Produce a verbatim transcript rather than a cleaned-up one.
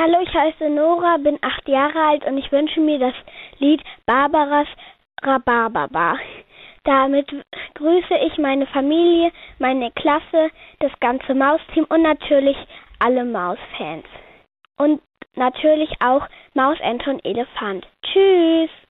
Hallo, ich heiße Nora, bin acht Jahre alt und ich wünsche mir das Lied Barbaras Rhabarberbar. Damit grüße ich meine Familie, meine Klasse, das ganze Mausteam und natürlich alle Mausfans. Und natürlich auch Maus, Ente und Elefant. Tschüss!